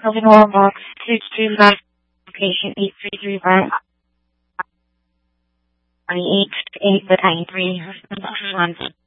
Illinois box 229, location 8335. 28, 8, 3,